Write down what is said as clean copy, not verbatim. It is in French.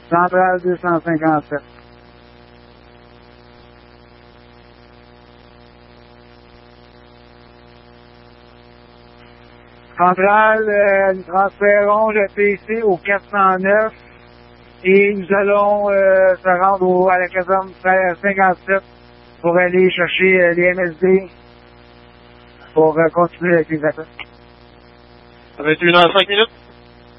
Centrale 257. Centrale, nous transférons le PC au 409 et nous allons se rendre à la caserne 57 pour aller chercher les MSD pour continuer avec les appels. Ça va être 1h05 minutes.